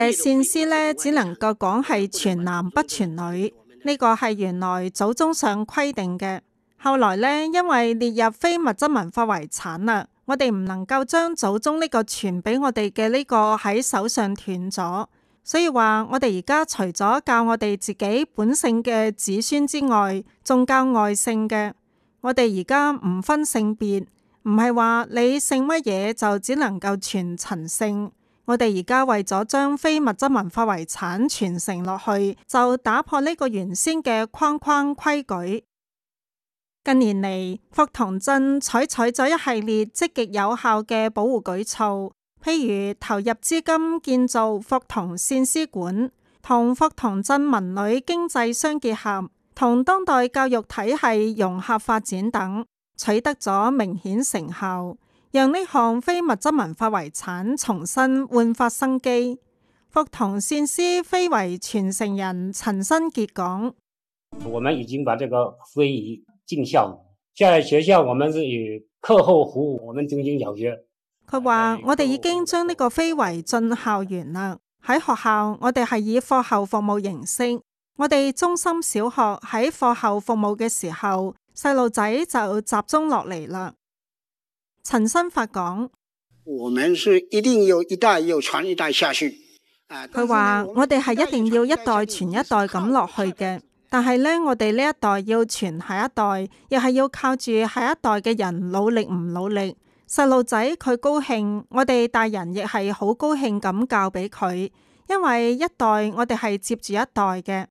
善師呢，只能夠講係傳男不傳女，呢個係原來祖宗上規定嘅。後來呢，因為列入非物質文化遺產啦，我哋唔能夠將祖宗呢個傳俾我哋嘅呢個喺手上斷咗，所以話我哋而家除咗教我哋自己本姓嘅子孫之外，仲教外姓嘅。我哋而家唔分性別，唔係話你姓乜嘢就只能夠傳陳姓。我哋而家為咗將非物質文化遺產傳承落去，就打破呢個原先嘅框框規矩。近年嚟，霍同鎮採取咗一系列積極有效嘅保護舉措，譬如投入資金建造霍同善師館，同霍同鎮文旅經濟相結合，同當代教育體系融合發展等，取得咗明顯成效，讓呢項非物質文化遺產重新煥發生機。霍同善師非遺傳承人陳新傑講： 我們已經把這個非遺進校，現在學校我們是以課後服務，我們精進小學。 佢話：我哋已經將呢個非遺進校園啦。喺學校，我哋係以課後服務形式。我哋中心小學喺課後服務嘅時候，細路仔就集中落嚟啦。陳新發講： 我們是一定要一代又傳一代下去。 佢話：我哋係一定要一代傳一代咁落去嘅。但係呢，我哋呢一代要傳下一代，亦係要靠住下一代嘅人努力唔努力。細路仔佢高興，我哋大人亦係好高興咁教俾佢，因為一代我哋係接住一代嘅。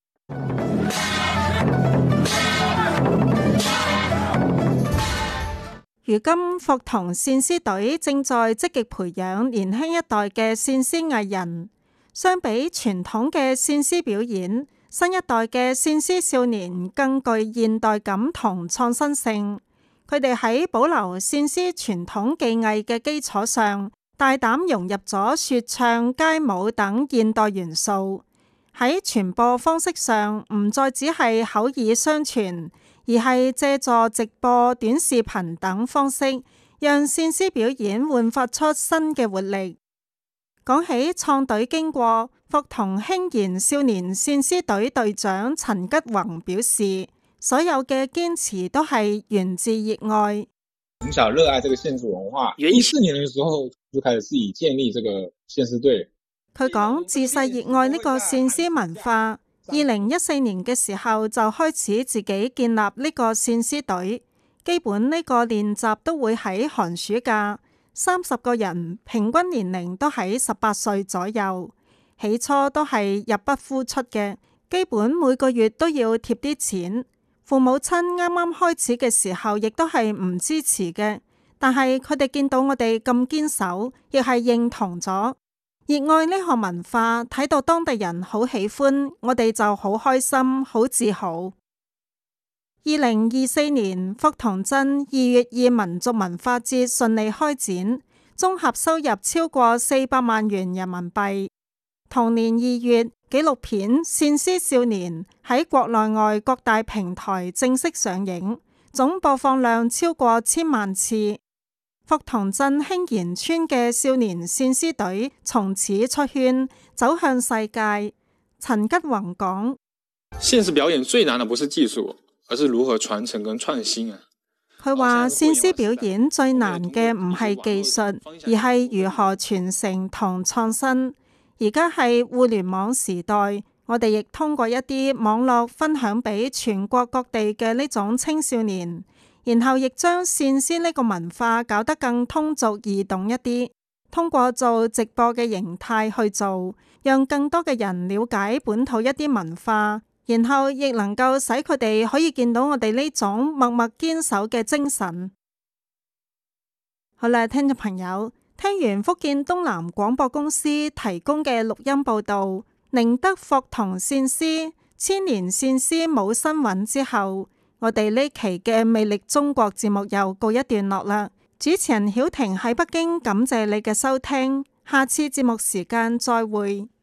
如今霍同善師隊正在積極培養年輕一代嘅善師藝人，相比傳統嘅善師表演，新一代嘅善師少年更具現代感同創新性。佢哋喺保留善師傳統技藝嘅基礎上，大膽融入咗說唱、街舞等現代元素。喺傳播方式上，唔再只係口耳相傳，而係借助直播、短視頻等方式，讓善師表演煥發出新嘅活力。講起創隊經過，霍同興賢少年善師隊隊長陳吉宏表示，所有嘅堅持都係源自熱愛。 從小熱愛這個縣市文化，14年嘅時候就開始自己建立這個縣師隊。 佢講自細熱愛呢個善師文化，2014年嘅時候就開始自己建立呢個善師隊，基本呢個練習都會喺寒暑假，30個人，平均年齡都喺18歲左右。起初都係入不敷出嘅，基本每個月都要貼啲錢。父母親啱啱開始嘅時候，亦都係唔支持嘅，但係佢哋見到我哋咁堅守，亦係認同咗，熱愛呢項文化，睇到當地人好喜歡，我哋就好開心，好自豪。2024年，霍同鎮2月2民族文化節順利開展，綜合收入超過400萬元人民幣。同年2月，紀錄片《善師少年》喺國內外各大平台正式上映，總播放量超過1000萬次。霍同鎮興賢村嘅少年善師隊從此出圈，走向世界。陳吉宏講： 現實表演最難的不是技術，而是如何傳承跟創新啊。 佢話善師表演最難嘅唔係技術，而係如何傳承同創新。而家係互聯網時代，我哋亦通過一啲網絡分享俾全國各地嘅呢種青少年，然後亦將善師呢個文化搞得更通俗易懂一啲，通過做直播嘅形態去做，讓更多嘅人了解本土一啲文化，然後亦能夠使佢哋可以見到我哋呢種默默堅守嘅精神。好啦，聽眾朋友，聽完福建東南廣播公司提供嘅錄音報道，寧德霍同善師千年善師冇新聞之後，我哋呢期嘅魅力中國節目又告一段落啦。主持人曉婷喺北京，感謝你嘅收聽，下次節目時間再會。